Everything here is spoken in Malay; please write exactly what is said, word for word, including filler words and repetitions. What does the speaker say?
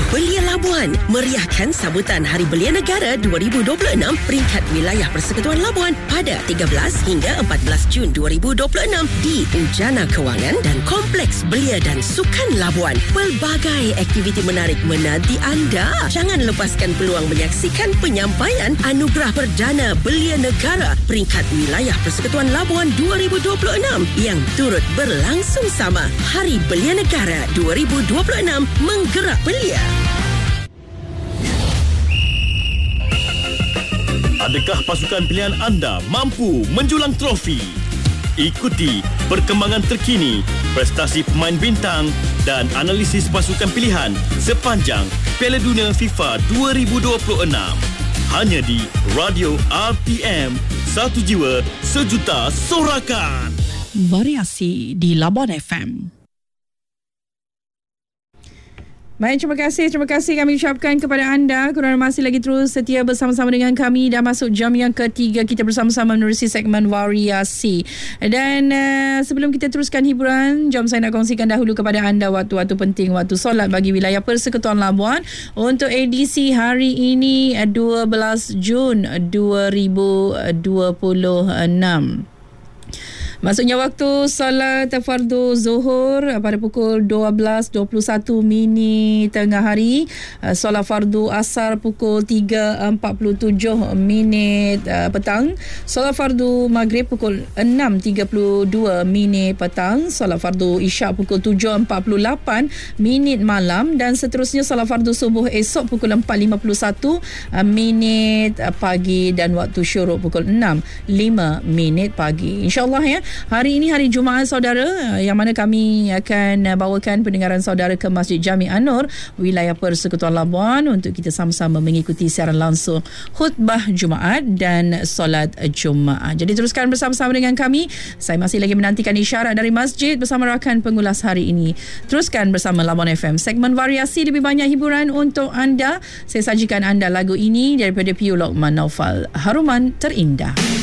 Belia Labuan meriahkan sambutan Hari Belia Negara dua ribu dua puluh enam peringkat wilayah Persekutuan Labuan pada tiga belas hingga empat belas Jun dua ribu dua puluh enam di Ujana Kewangan dan Kompleks Belia dan Sukan Labuan. Pelbagai aktiviti menarik menanti anda. Jangan lepaskan peluang menyaksikan penyampaian Anugerah Perdana Belia Negara peringkat wilayah Persekutuan Labuan dua ribu dua puluh enam yang turut berlangsung sama. Hari Belia Negara dua ribu dua puluh enam menggerak belia. Adakah pasukan pilihan anda mampu menjulang trofi? Ikuti perkembangan terkini, prestasi pemain bintang dan analisis pasukan pilihan sepanjang Piala Dunia FIFA dua ribu dua puluh enam. Hanya di Radio R T M, satu jiwa, sejuta sorakan. Variasi di Labuan F M. Baik, terima kasih. Terima kasih kami ucapkan kepada anda kerana masih lagi terus setia bersama-sama dengan kami. Dah masuk jam yang ketiga kita bersama-sama menerusi segmen Variasi. Dan uh, sebelum kita teruskan hiburan, jom saya nak kongsikan dahulu kepada anda waktu-waktu penting, waktu solat bagi wilayah Persekutuan Labuan untuk edisi hari ini dua belas Jun dua ribu dua puluh enam. Maksudnya waktu solat fardu zuhur pada pukul dua belas dua puluh satu minit tengah hari, solat fardu asar pukul tiga empat puluh tujuh minit petang, solat fardu maghrib pukul enam tiga puluh dua minit petang, solat fardu isyak pukul tujuh empat puluh lapan minit malam dan seterusnya solat fardu subuh esok pukul empat lima puluh satu minit pagi dan waktu syuruk pukul enam lima minit pagi. InsyaAllah ya. Hari ini hari Jumaat saudara, yang mana kami akan bawakan pendengaran saudara ke Masjid Jami An-Nur wilayah Persekutuan Labuan untuk kita sama-sama mengikuti siaran langsung khutbah Jumaat dan solat Jumaat. Jadi teruskan bersama-sama dengan kami. Saya masih lagi menantikan isyarat dari masjid bersama rakan pengulas hari ini. Teruskan bersama Labuan F M. Segmen Variasi, lebih banyak hiburan untuk anda. Saya sajikan anda lagu ini daripada Piu Lokman Naufal, Haruman Terindah.